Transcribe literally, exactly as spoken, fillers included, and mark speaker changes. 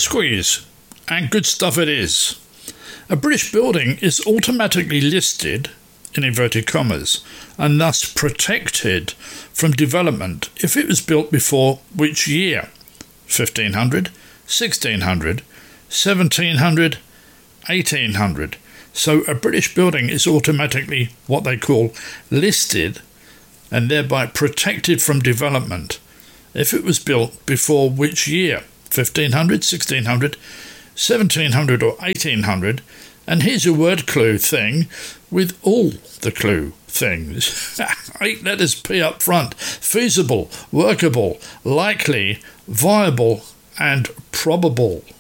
Speaker 1: Squeeze, and good stuff it is. A British building is automatically listed, in inverted commas, and thus protected from development if it was built before which year? fifteen hundred, sixteen hundred, seventeen hundred, eighteen hundred. So a British building is automatically what they call listed and thereby protected from development if it was built before which year? fifteen hundred, sixteen hundred, seventeen hundred or eighteen hundred. And here's a word clue thing with all the clue things. Eight letters P up front. Feasible, workable, likely, viable and probable.